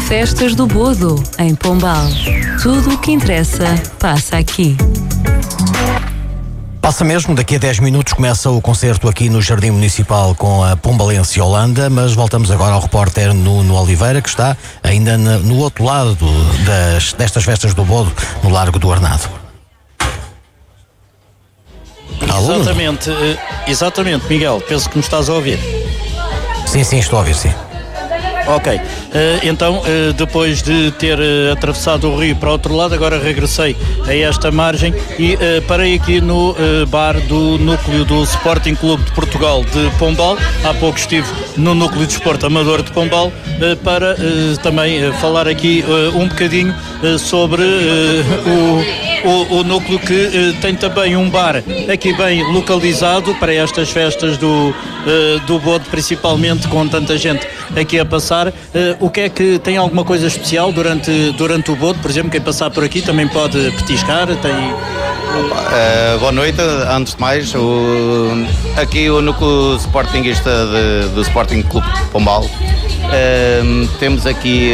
Festas do Bodo, em Pombal. Tudo o que interessa passa aqui. Passa mesmo, daqui a 10 minutos começa o concerto aqui no Jardim Municipal com a Pombalense Holanda, mas voltamos agora ao repórter Nuno Oliveira, que está ainda no outro lado destas festas do Bodo, no Largo do Arnado. Exatamente, Miguel, penso que me estás a ouvir. Sim, estou a ouvir, sim. Ok, então depois de ter atravessado o rio para o outro lado, agora regressei a esta margem e parei aqui no bar do núcleo do Sporting Clube de Portugal de Pombal. Há pouco estive no núcleo de desporto amador de Pombal para também falar aqui um bocadinho sobre o núcleo que tem também um bar aqui bem localizado para estas festas do Bodo, principalmente com tanta gente aqui a passar. O que é que tem alguma coisa especial durante o Bodo? Por exemplo, quem passar por aqui também pode petiscar? Boa noite, antes de mais, aqui o núcleo sportinguista do Sporting Clube de Pombal. Temos aqui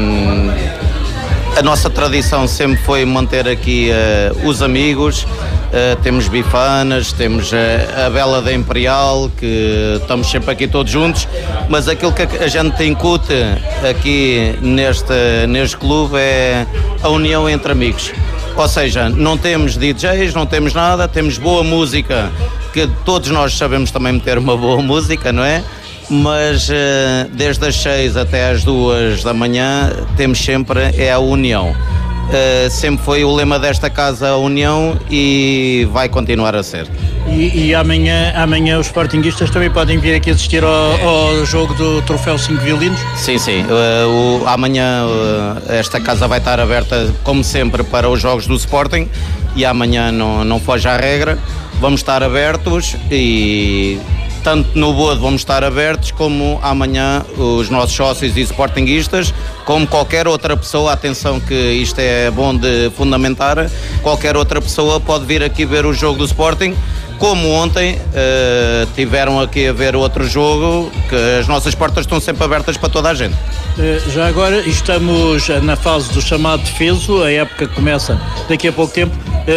a nossa tradição sempre foi manter aqui os amigos. Temos bifanas, temos a Bela da Imperial, que estamos sempre aqui todos juntos, mas aquilo que a gente incute aqui neste clube é a união entre amigos. Ou seja, não temos DJs, não temos nada, temos boa música, que todos nós sabemos também meter uma boa música, não é? Mas desde as 6 até às 2 da manhã temos sempre a união. Sempre foi o lema desta casa, a união, e vai continuar a ser. E amanhã os sportinguistas também podem vir aqui assistir ao jogo do Troféu 5 Violinos? Sim. Amanhã esta casa vai estar aberta, como sempre, para os jogos do Sporting, e amanhã não foge à regra. Vamos estar abertos e tanto no Bodo vamos estar abertos, como amanhã os nossos sócios e sportinguistas, como qualquer outra pessoa. Atenção que isto é bom de fundamentar, qualquer outra pessoa pode vir aqui ver o jogo do Sporting, como ontem tiveram aqui a ver outro jogo, que as nossas portas estão sempre abertas para toda a gente. Já agora estamos na fase do chamado defeso, a época começa daqui a pouco tempo.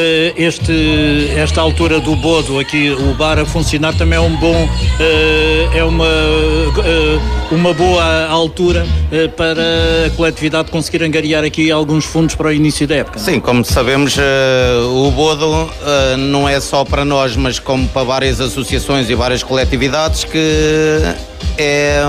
Esta altura do Bodo, aqui o bar a funcionar, também é uma boa altura para a coletividade conseguir angariar aqui alguns fundos para o início da época. Sim, como sabemos, o Bodo não é só para nós, mas como para várias associações e várias coletividades, que é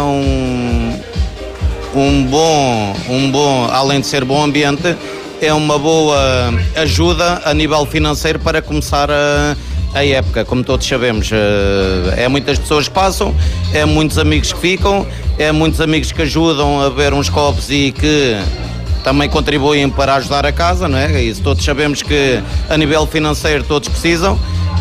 um bom, além de ser bom ambiente, é uma boa ajuda a nível financeiro para começar a época. Como todos sabemos, é muitas pessoas que passam, é muitos amigos que ficam, é muitos amigos que ajudam a beber uns copos e que também contribuem para ajudar a casa, não é? Isso todos sabemos que a nível financeiro todos precisam,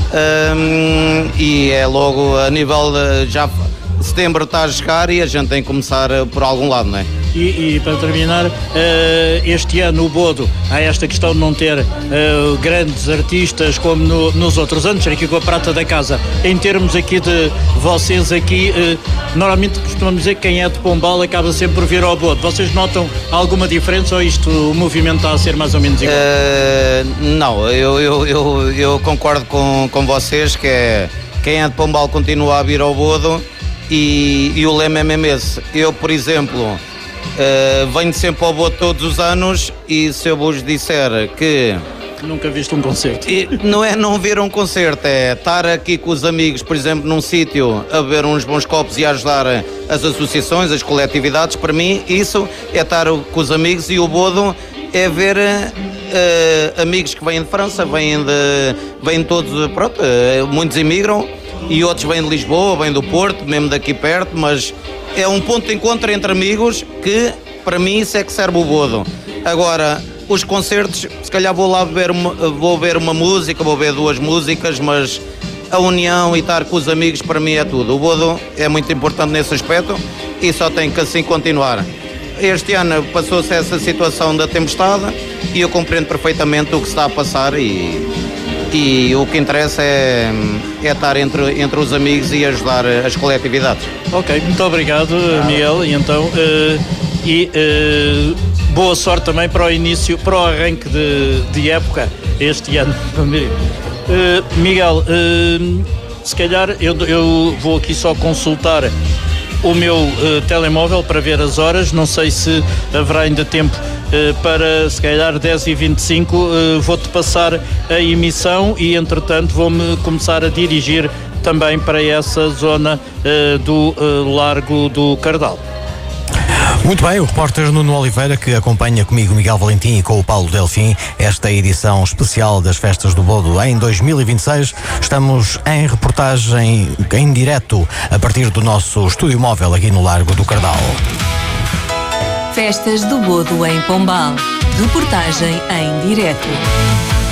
e é logo a nível já setembro está a chegar e a gente tem que começar por algum lado, não é? E para terminar, este ano o Bodo, há esta questão de não ter grandes artistas como nos outros anos, aqui com a prata da casa. Em termos aqui de vocês aqui, normalmente costumamos dizer que quem é de Pombal acaba sempre por vir ao Bodo. Vocês notam alguma diferença, ou o movimento está a ser mais ou menos igual? Não, eu concordo com vocês, que quem é de Pombal continua a vir ao Bodo, e o lema é mesmo esse. Eu, por exemplo, venho sempre ao Bodo todos os anos, e se eu vos disser que nunca viste um concerto, não é não ver um concerto, é estar aqui com os amigos, por exemplo, num sítio a beber uns bons copos e a ajudar as associações, as coletividades. Para mim isso é estar com os amigos, e o Bodo é ver amigos que vêm de França, vêm todos, pronto, muitos imigram, e outros vêm de Lisboa, vêm do Porto, mesmo daqui perto, mas é um ponto de encontro entre amigos que, para mim, isso é que serve o Bodo. Agora, os concertos, se calhar vou lá vou ver uma música, vou ver duas músicas, mas a união e estar com os amigos, para mim, é tudo. O Bodo é muito importante nesse aspecto, e só tem que assim continuar. Este ano passou-se essa situação da tempestade, e eu compreendo perfeitamente o que se está a passar, e o que interessa é estar entre os amigos e ajudar as coletividades. Ok, muito obrigado, Miguel. E então e boa sorte também para o início, para o arranque de época este ano. Miguel, se calhar eu vou aqui só consultar o meu telemóvel para ver as horas, não sei se haverá ainda tempo para, se calhar, 10h25, vou-te passar a emissão e, entretanto, vou-me começar a dirigir também para essa zona do Largo do Cardal. Muito bem, o repórter Nuno Oliveira, que acompanha comigo Miguel Valentim e com o Paulo Delfim esta edição especial das Festas do Bodo em 2026. Estamos em reportagem em direto a partir do nosso estúdio móvel aqui no Largo do Cardal. Festas do Bodo em Pombal. Reportagem em direto.